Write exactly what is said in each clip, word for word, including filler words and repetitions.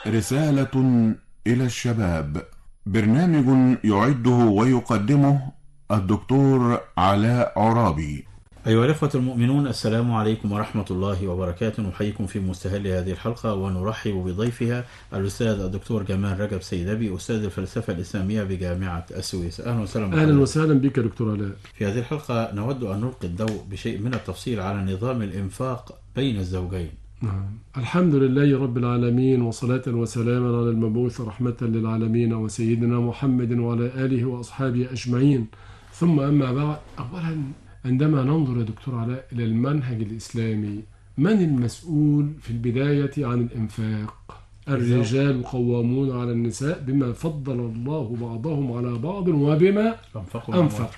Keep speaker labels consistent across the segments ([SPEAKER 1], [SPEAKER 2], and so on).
[SPEAKER 1] رسالة إلى الشباب، برنامج يعده ويقدمه الدكتور علاء عرابي.
[SPEAKER 2] أيها الأخوة المؤمنون، السلام عليكم ورحمة الله وبركاته. نحييكم في مستهل هذه الحلقة ونرحب بضيفها الأستاذ الدكتور جمال رجب سيدبي، أستاذ الفلسفة الإسلامية بجامعة السويس. أهلا وسهلا.
[SPEAKER 3] أهلا وسهلا بك دكتور علاء.
[SPEAKER 2] في هذه الحلقة نود أن نلقي الضوء بشيء من التفصيل على نظام الإنفاق بين الزوجين.
[SPEAKER 3] نعم. الحمد لله رب العالمين، وصلاة وسلاما على المبعوث رحمة للعالمين وسيدنا محمد وعلى آله وأصحابه أجمعين. ثم أما بعد، أولا عندما ننظر يا دكتور علاء إلى المنهج الإسلامي، من المسؤول في البداية عن الإنفاق؟ الرجال قوامون على النساء بما فضل الله بعضهم على بعض وبما أنفقوا.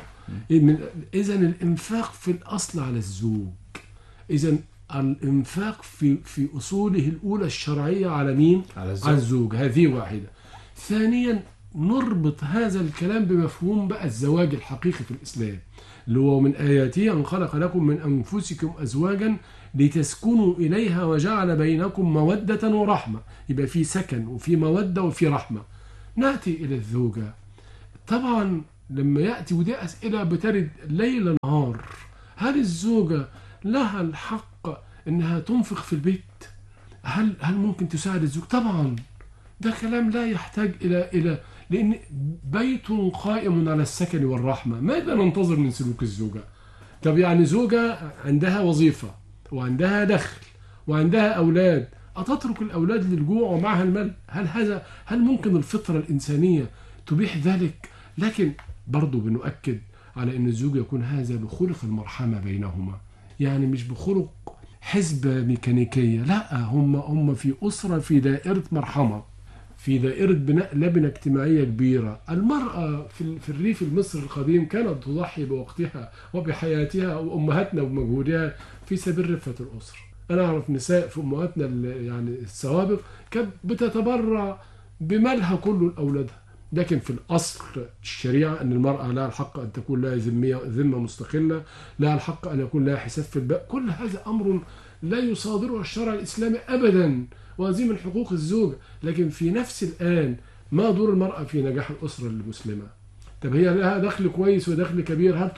[SPEAKER 3] إذن الإنفاق في الأصل على الزوج. إذن الإنفاق في في أصوله الأولى الشرعية على مين؟ على الزوج. على الزوج. هذه واحدة. ثانيا، نربط هذا الكلام بمفهوم بقى الزواج الحقيقي في الإسلام، اللي هو من آياته أن خلق لكم من أنفسكم أزواجا لتسكنوا إليها وجعل بينكم مودة ورحمة. يبقى في سكن وفي مودة وفي رحمة. نأتي إلى الزوجة. طبعا لما يأتي، ودي أسئلة بترد ليل نهار، هل الزوجة لها الحق انها تنفق في البيت؟ هل هل ممكن تساعد الزوج؟ طبعا ده كلام لا يحتاج الى الى لان بيت قائم على السكن والرحمه. ماذا ننتظر من سلوك الزوجه؟ طب يعني زوجه عندها وظيفه وعندها دخل وعندها اولاد، أتترك الاولاد للجوع ومعها المال؟ هل هذا هل ممكن الفطره الانسانيه تبيح ذلك؟ لكن برضو بنؤكد على ان الزوج يكون هذا بخلق المرحمه بينهما، يعني مش بخلق حسبة ميكانيكية، لا، هم هم في أسرة، في دائرة مرحمة، في دائرة بناء لبنة اجتماعية كبيرة. المرأة في في الريف المصري القديم كانت تضحي بوقتها وبحياتها وأمهاتنا ومجهودها في سبيل رفة الأسرة. أنا أعرف نساء في أمهاتنا يعني السوابق كانت بتتبرع بمالها كله لأولادها. لكن في الأصل الشريعة أن المرأة لها الحق أن تكون لها ذمية ذمة مستقلة، لها الحق أن يكون لها حساب في الباء. كل هذا أمر لا يصادره الشرع الإسلامي أبدا، وهذه من حقوق الزوج. لكن في نفس الآن، ما دور المرأة في نجاح الأسرة المسلمة؟ طب هي لها دخل كويس ودخل كبير، هل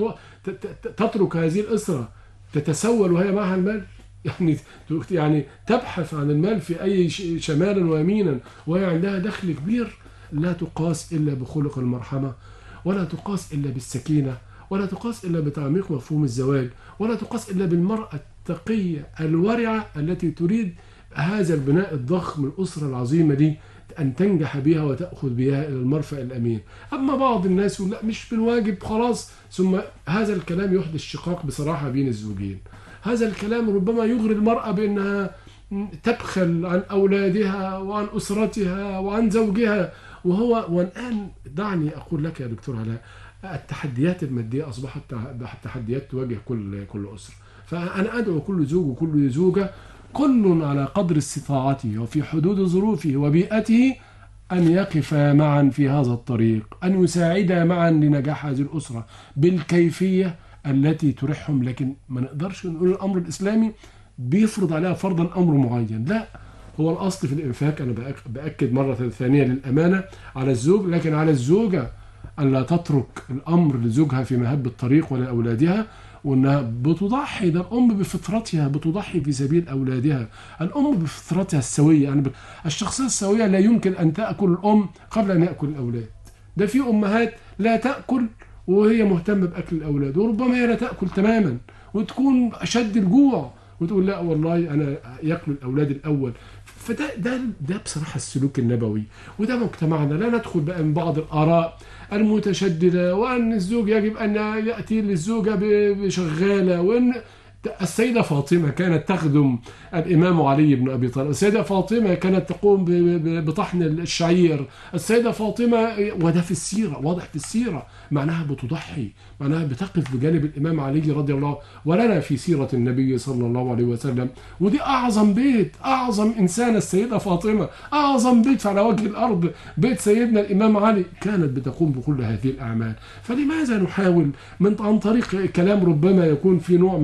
[SPEAKER 3] تترك هذه الأسرة تتسول وهي معها المال؟ يعني يعني تبحث عن المال في أي شمالا ويمينا وهي عندها دخل كبير؟ لا تقاس إلا بخلق المرحمة، ولا تقاس إلا بالسكينة، ولا تقاس إلا بتعميق مفهوم الزواج، ولا تقاس إلا بالمرأة التقية الورعة التي تريد هذا البناء الضخم، الأسرة العظيمة دي، أن تنجح بها وتأخذ بها إلى المرفأ الأمين. أما بعض الناس يقول لا، مش بالواجب خلاص، ثم هذا الكلام يحدث شقاق بصراحة بين الزوجين. هذا الكلام ربما يغري المرأة بأنها تبخل عن أولادها وعن أسرتها وعن زوجها. وهو والآن دعني أقول لك يا دكتور علاء، التحديات المادية أصبحت تحديات تواجه كل كل أسرة. فأنا أدعو كل زوج وكل زوجة، كل على قدر استطاعته وفي حدود ظروفه وبيئته، أن يقفا معا في هذا الطريق، أن يساعدا معا لنجاح هذه الأسرة بالكيفية التي تريحهم. لكن ما نقدرش نقول الأمر الإسلامي بيفرض عليها فرضا أمر معين، لا. هو الأصل في الإنفاق، أنا بأكد مرة ثانية للأمانة، على الزوج، لكن على الزوجة أن لا تترك الأمر لزوجها في مهب الطريق ولا أولادها، وأنها بتضحي. ده الأم بفطرتها بتضحي في سبيل أولادها. الأم بفطرتها السوية، يعني الشخصية السوية لا يمكن أن تأكل الأم قبل أن يأكل الأولاد. ده في أمهات لا تأكل وهي مهتمة بأكل الأولاد، وربما هي لا تأكل تماما وتكون أشد الجوع، وتقول لا والله أنا يأكل الأولاد الأول. فده ده ده بصراحة السلوك النبوي، وده مجتمعنا. لا ندخل بقى من بعض الآراء المتشددة، وأن الزوج يجب أن يأتي للزوجة بشغالة، وأن السيدة فاطمة كانت تخدم الإمام علي بن أبي طالب، السيدة فاطمة كانت تقوم بطحن الشعير، السيدة فاطمة، وده في السيرة، واضح في السيرة، معناها بتضحي، معناها بتقف بجانب الإمام علي رضي الله، ولنا في سيرة النبي صلى الله عليه وسلم. ودي أعظم بيت، أعظم إنسان السيدة فاطمة، أعظم بيت على وجه الأرض بيت سيدنا الإمام علي، كانت بتقوم بكل هذه الأعمال. فلماذا نحاول من عن طريق كلام ربما يكون في نوع من الغلو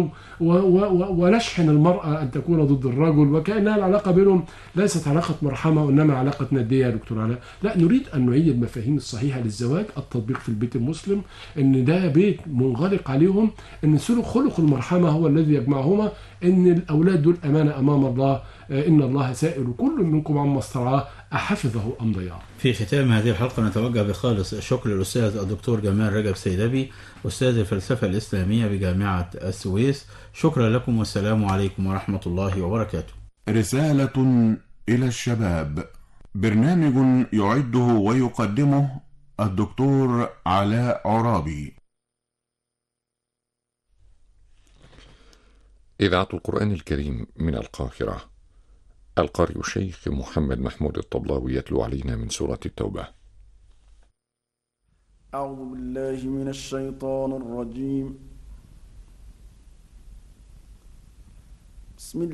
[SPEAKER 3] و- و- و- ونشحن المرأة أن تكون ضد الرجل، وكأنها العلاقة بينهم ليست علاقة مرحمة وإنما علاقة ندية يا دكتور علاء. لا، نريد أن نعيد المفاهيم الصحيحة للزواج، التطبيق في البيت المسلم، إن ده بيت منغلق عليهم، إن سلوك خلق المرحمة هو الذي يجمعهما، إن الأولاد دول أمانة أمام الله، آه، إن الله سائل كل منكم عما استرعاه أحفظه أم ضيعه.
[SPEAKER 2] في ختام هذه الحلقة نتوجه بخالص الشكر للأستاذ الدكتور جمال رجب سيدبي، أستاذ الفلسفة الإسلامية بجامعة السويس. شكرا لكم والسلام عليكم ورحمة الله وبركاته.
[SPEAKER 1] رسالة إلى الشباب، برنامج يعده ويقدمه الدكتور علاء عرابي.
[SPEAKER 4] إذاعة القرآن الكريم من القاهرة. القارئ الشيخ محمد محمود الطبلاوي يتلو علينا من سورة التوبة.
[SPEAKER 5] أعوذ بالله من الشيطان الرجيم. بسم الله